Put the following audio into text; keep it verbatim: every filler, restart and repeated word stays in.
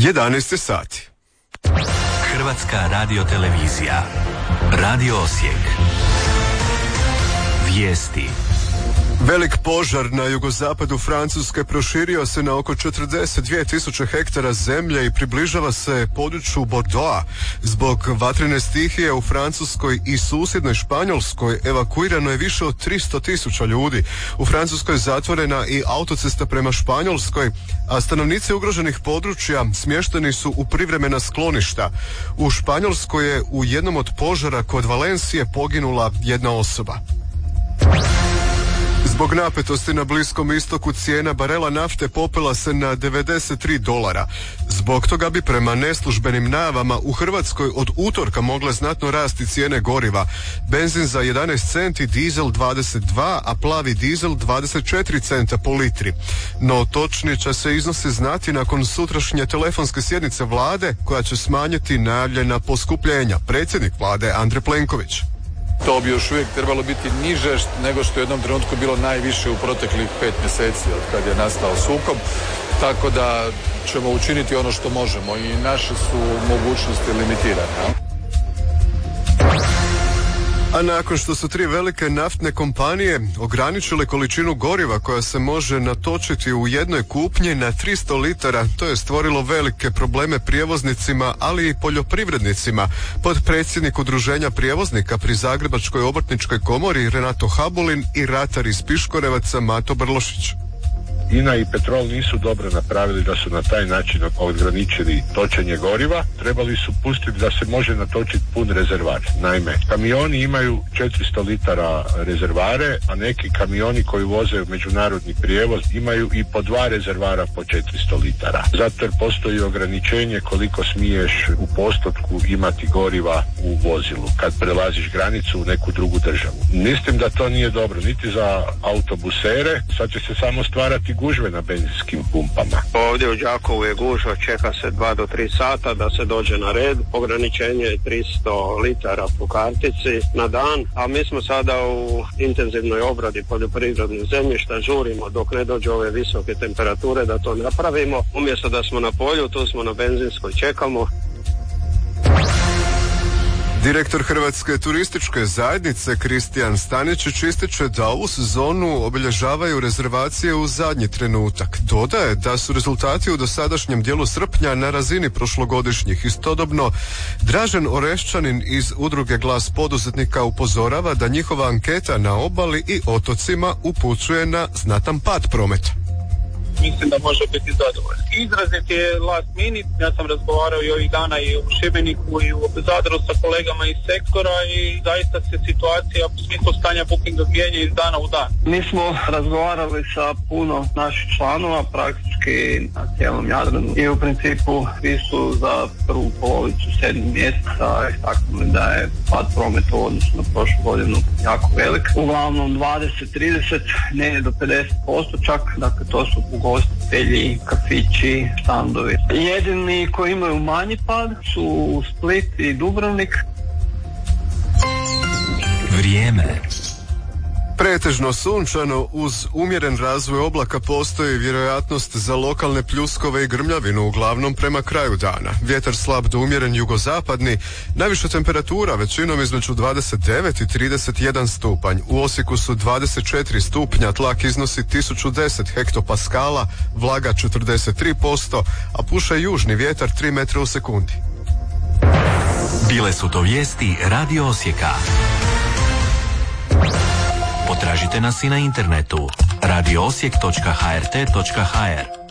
jedanaest sati. Hrvatska radiotelevizija. Radio Osijek. Vijesti. Velik požar na jugozapadu Francuske proširio se na oko četrdeset dvije tisuće hektara zemlje i približava se području Bordeauxa. Zbog vatrene stihije u Francuskoj i susjednoj Španjolskoj evakuirano je više od tristo tisuća ljudi. U Francuskoj je zatvorena i autocesta prema Španjolskoj, a stanovnici ugroženih područja smješteni su u privremena skloništa. U Španjolskoj je u jednom od požara kod Valencije poginula jedna osoba. Zbog napetosti na Bliskom istoku cijena barela nafte popela se na devedeset tri dolara. Zbog toga bi prema neslužbenim najavama u Hrvatskoj od utorka mogle znatno rasti cijene goriva. Benzin za jedanaest centi, dizel dvadeset dva, a plavi dizel dvadeset četiri centa po litri. No točnije će se iznosi znati nakon sutrašnje telefonske sjednice vlade koja će smanjiti najavljena poskupljenja. Predsjednik vlade Andrej Plenković. To bi još uvijek trebalo biti niže nego što je u jednom trenutku bilo najviše u proteklih pet mjeseci od kad je nastao sukob. Tako da ćemo učiniti ono što možemo i naše su mogućnosti limitirane. A nakon što su tri velike naftne kompanije ograničile količinu goriva koja se može natočiti u jednoj kupnji na tristo litara, to je stvorilo velike probleme prijevoznicima, ali i poljoprivrednicima. Potpredsjednik Udruženja prijevoznika pri Zagrebačkoj obrtničkoj komori Renato Habulin i ratar iz Piškorevaca Mato Brlošić. I N A i Petrol nisu dobro napravili da su na taj način ograničili točenje goriva. Trebali su pustiti da se može natočiti pun rezervar. Naime, kamioni imaju četiristo litara rezervare, a neki kamioni koji voze u međunarodni prijevoz imaju i po dva rezervara po četiristo litara. Zato jer postoji ograničenje koliko smiješ u postotku imati goriva u vozilu kad prelaziš granicu u neku drugu državu. Mislim da to nije dobro niti za autobusere, sad će se samo stvarati gužve na benzinskim pumpama. Ovdje u Đakovu je gužva, čeka se dva do tri sata da se dođe na red. Ograničenje je tristo litara po kartici na dan, a mi smo sada u intenzivnoj obradi poljoprivrednih zemljišta, žurimo dok ne dođu ove visoke temperature da to napravimo. Umjesto da smo na polju, tu smo na benzinskoj, čekamo. Direktor Hrvatske turističke zajednice Kristijan Staničić ističe da ovu sezonu obilježavaju rezervacije u zadnji trenutak. Dodaje da su rezultati u dosadašnjem dijelu srpnja na razini prošlogodišnjih. Istodobno, Dražen Oreščanin iz udruge Glas poduzetnika upozorava da njihova anketa na obali i otocima upućuje na znatan pad prometa. Mislim da može biti zadovoljno. Izrazit je last minute, ja sam razgovarao i ovih dana i u Šibeniku i u Zadru sa kolegama iz sektora i zaista se situacija u smislu stanja bookinga mijenja iz dana u dan. Mi smo razgovarali sa puno naših članova, praktički na cijelom Jadranu i u principu svi su za prvu polovicu sedmog mjeseca istaknuli da je pad prometa u odnosu na prošlu godinu jako velik. Uglavnom dvadeset trideset, ne do pedeset posto čak, dakle to su ugostitelji, kafići, štandovi. Jedini koji imaju manji pad su Split i Dubrovnik. Vrijeme. Pretežno sunčano, uz umjeren razvoj oblaka postoji vjerojatnost za lokalne pljuskove i grmljavinu, uglavnom prema kraju dana. Vjetar slab do umjeren jugozapadni, najviša temperatura većinom između dvadeset devet i trideset jedan stupanj. U Osijeku su dvadeset četiri stupnja, tlak iznosi tisuću deset hektopaskala, vlaga četrdeset tri posto, a puše južni vjetar tri metra u sekundi. Bile su to vijesti Radio Osijeka. Potražite nas i na internetu radio osijek točka h r t točka h r.